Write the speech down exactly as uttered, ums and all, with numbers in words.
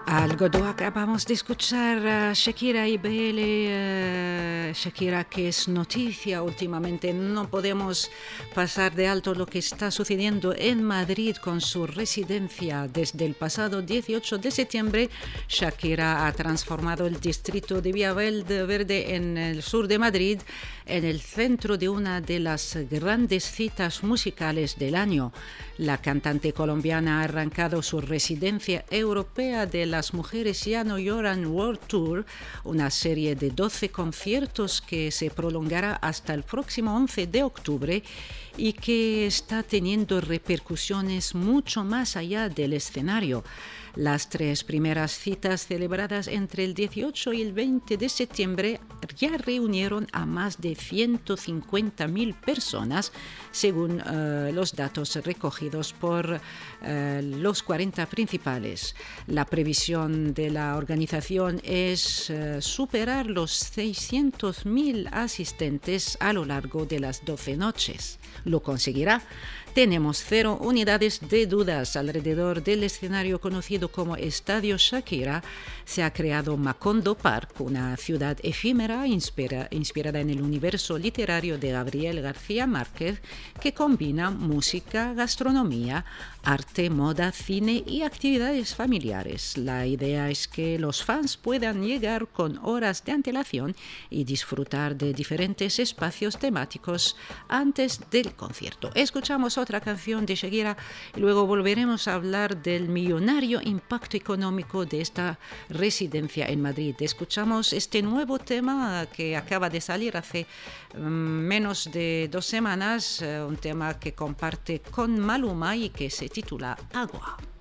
Algo do acabamos de escuchar a Shakira y B L, uh, Shakira que es noticia últimamente. No podemos pasar de alto lo que está sucediendo en Madrid con su residencia. Desde el pasado dieciocho de septiembre, Shakira ha transformado el distrito de Villaverde en el sur de Madrid en el centro de una de las grandes citas musicales del año. La cantante colombiana ha arrancado su residencia europea de Las Mujeres Ya No Lloran World Tour, una serie de doce conciertos que se prolongará hasta el próximo once de octubre y que está teniendo repercusiones mucho más allá del escenario. Las tres primeras citas celebradas entre el dieciocho y el veinte de septiembre ya reunieron a más de ciento cincuenta mil personas, según uh, los datos recogidos por uh, los cuarenta principales. La previsión de la organización es uh, superar los seiscientos mil asistentes a lo largo de las doce noches. ¿Lo conseguirá? Tenemos cero unidades de dudas. Alrededor del escenario conocido como Estadio Shakira se ha creado Macondo Park, una ciudad efímera inspira, inspirada en el universo literario de Gabriel García Márquez, que combina música, gastronomía, arte, moda, cine y actividades familiares. La idea es que los fans puedan llegar con horas de antelación y disfrutar de diferentes espacios temáticos antes del concierto. Escuchamos otra canción de Shakira y luego volveremos a hablar del millonario impacto económico de esta residencia en Madrid. Escuchamos este nuevo tema que acaba de salir hace um, menos de dos semanas, uh, un tema que comparte con Maluma y que se titula Agua.